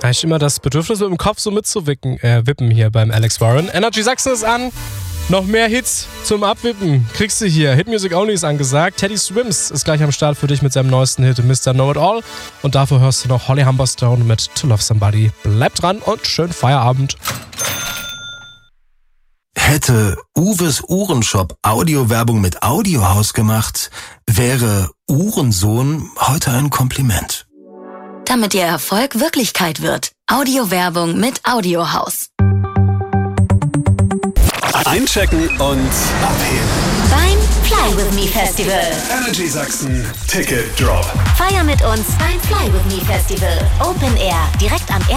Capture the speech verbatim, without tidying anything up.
Eigentlich immer das Bedürfnis, mit dem Kopf so mitzuwippen äh, wippen hier beim Alex Warren. Energy Sachsen ist an. Noch mehr Hits zum Abwippen kriegst du hier. Hit Music Only ist angesagt. Teddy Swims ist gleich am Start für dich mit seinem neuesten Hit Mister Know It All. Und dafür hörst du noch Holly Humberstone mit To Love Somebody. Bleib dran und schönen Feierabend. Hätte Uwes Uhrenshop Audiowerbung mit Audiohaus gemacht, wäre Uhrensohn heute ein Kompliment. Damit Ihr Erfolg Wirklichkeit wird. Audiowerbung mit Audiohaus. Einchecken und abheben. Beim Fly With Me Festival. Energy Sachsen Ticket Drop. Feier mit uns beim Fly With Me Festival. Open Air. Direkt am